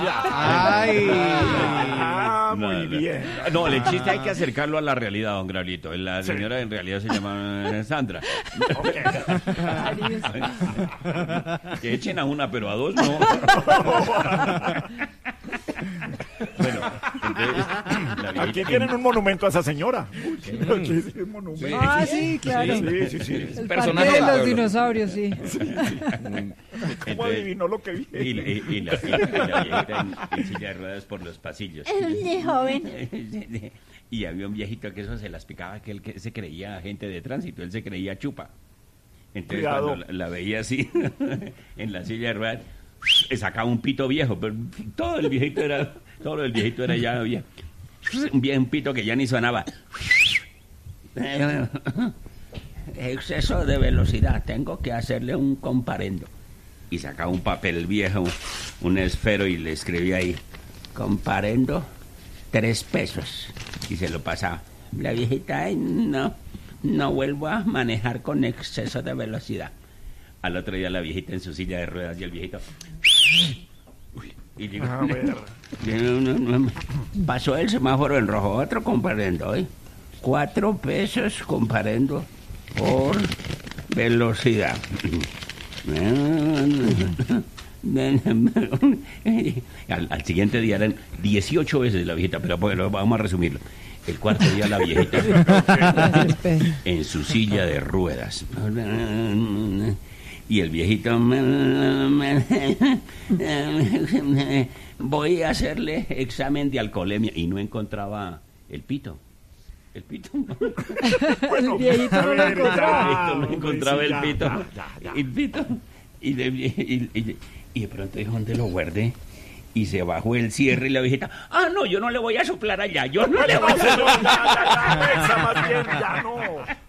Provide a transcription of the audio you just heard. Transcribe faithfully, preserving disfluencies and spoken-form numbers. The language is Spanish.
Ay. Ah, muy No, no. bien. No, el chiste hay que acercarlo a la realidad, don Graulito. La Sí. señora en realidad se llama Sandra. Que echen a una, pero a dos no. Bueno, entonces, la Aquí viejita- tienen un monumento a esa señora. Aquí sí, un monumento. Ah, sí, claro. Sí, sí, sí. El Personaje parque de del los pueblo. dinosaurios, sí. ¿Cómo Entonces- adivinó lo que vi? Y, y- y la, y la- y la viejita en, en silla de ruedas por los pasillos. De joven. Y había un viejito que eso se las picaba, que él que se creía agente de tránsito, él se creía chupa. Entonces Cuidado. cuando la, la veía así, en la silla de ruedas, sacaba un pito viejo, pero todo el viejito era, todo el viejito era ya había un viejo pito que ya ni sonaba. Exceso de velocidad, tengo que hacerle un comparendo. Y sacaba un papel viejo, un esfero, y le escribía ahí, comparendo, tres pesos. Y se lo pasaba. La viejita, ay, no, no vuelvo a manejar con exceso de velocidad. Al otro día la viejita en su silla de ruedas y el viejito... Y digo, A ver. pasó el semáforo en rojo, otro comparendo, ¿eh? Cuatro pesos comparendo por velocidad. Al, al siguiente día eran dieciocho veces la viejita, pero bueno, vamos a resumirlo. El cuarto día la viejita en su silla de ruedas. Y el viejito, voy a hacerle examen de alcoholemia, y no encontraba el pito. El pito. Bueno, El viejito a no lo ver, encontraba. ya, no hombre, encontraba sí, el ya, pito. ya, ya, ya. El pito. Y de, y, y- y de pronto dijo, ¿dónde lo guardé? Y se bajó el cierre y la viejita, ah, no, yo no le voy a soplar allá, yo no le voy a Ya, soplar. ya, ya, ya, esa más bien, ya no.